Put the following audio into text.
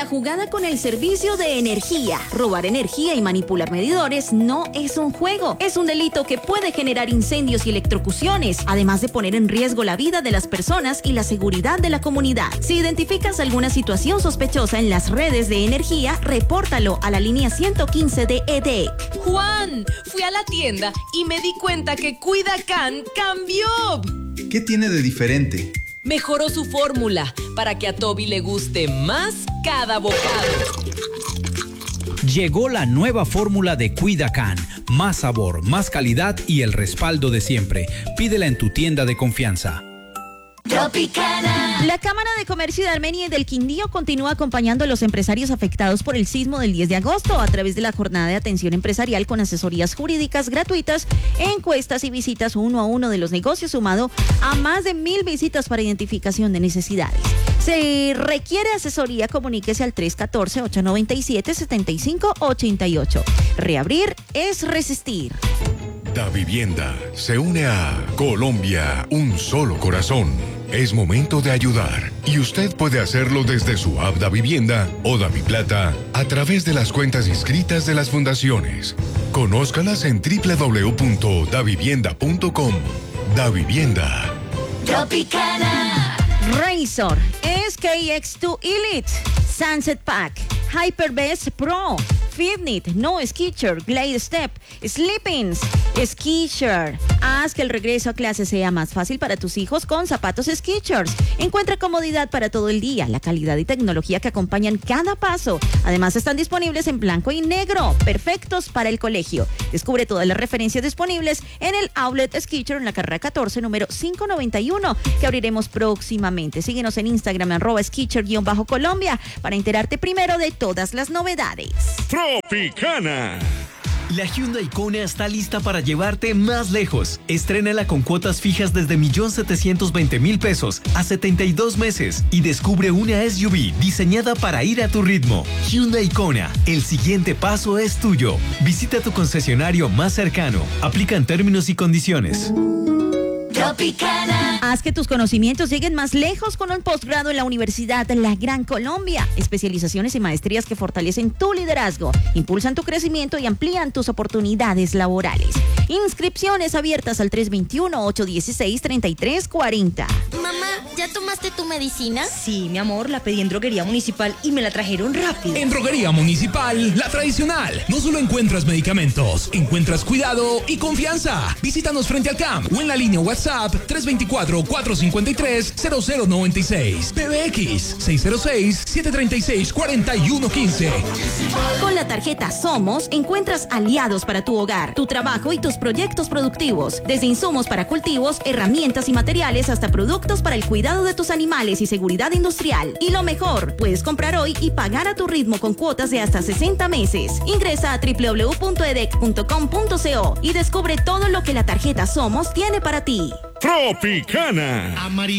la jugada con el servicio de energía. Robar energía y manipular medidores no es un juego. Es un delito que puede generar incendios y electrocuciones, además de poner en riesgo la vida de las personas y la seguridad de la comunidad. Si identificas alguna situación sospechosa en las redes de energía, repórtalo a la línea 115 de EDEC. Juan, fui a la tienda y me di cuenta que Cuidacán cambió. ¿Qué tiene de diferente? Mejoró su fórmula para que a Toby le guste más cada bocado. Llegó la nueva fórmula de Cuidacán. Más sabor, más calidad y el respaldo de siempre. Pídela en tu tienda de confianza. Tropicana. La Cámara de Comercio de Armenia y del Quindío continúa acompañando a los empresarios afectados por el sismo del 10 de agosto a través de la jornada de atención empresarial con asesorías jurídicas gratuitas, encuestas y visitas 1 a 1 de los negocios, sumado a más de 1,000 visitas para identificación de necesidades. Si requiere asesoría, comuníquese al 314-897-7588. Reabrir es resistir. Davivienda se une a Colombia, un solo corazón. Es momento de ayudar y usted puede hacerlo desde su app Davivienda o DaviPlata a través de las cuentas inscritas de las fundaciones. Conózcalas en www.davivienda.com. Davivienda. Tropicana. Razor, SKX2 Elite, Sunset Pack, Hyperbest Pro, Fitnit, No Skechers, Glide Step, Sleepings, Skechers. Haz que el regreso a clase sea más fácil para tus hijos con zapatos Skechers. Encuentra comodidad para todo el día, la calidad y tecnología que acompañan cada paso. Además, están disponibles en blanco y negro, perfectos para el colegio. Descubre todas las referencias disponibles en el Outlet Skechers en la carrera 14, número 591, que abriremos próximamente. Síguenos en Instagram, @Skechers_Colombia, para enterarte primero de todas las novedades. Tropicana. La Hyundai Kona está lista para llevarte más lejos. Estrénala con cuotas fijas desde 1,720,000 pesos a 72 meses y descubre una SUV diseñada para ir a tu ritmo. Hyundai Kona, el siguiente paso es tuyo. Visita tu concesionario más cercano. Aplican términos y condiciones. Tropicana. Haz que tus conocimientos lleguen más lejos con un posgrado en la Universidad de La Gran Colombia. Especializaciones y maestrías que fortalecen tu liderazgo, impulsan tu crecimiento y amplían tus oportunidades laborales. Inscripciones abiertas al 321-816-3340. Mamá, ¿ya tomaste tu medicina? Sí, mi amor, la pedí en Droguería Municipal y me la trajeron rápido. En Droguería Municipal, la tradicional. No solo encuentras medicamentos, encuentras cuidado y confianza. Visítanos frente al CAMP o en la línea WhatsApp 324-453-0096. PBX 606-736-4115. Con la tarjeta Somos encuentras aliados para tu hogar, tu trabajo y tus proyectos productivos. Desde insumos para cultivos, herramientas y materiales hasta productos para el cuidado de tus animales y seguridad industrial. Y lo mejor, puedes comprar hoy y pagar a tu ritmo con cuotas de hasta 60 meses. Ingresa a www.edec.com.co y descubre todo lo que la tarjeta Somos tiene para ti. Tropicana.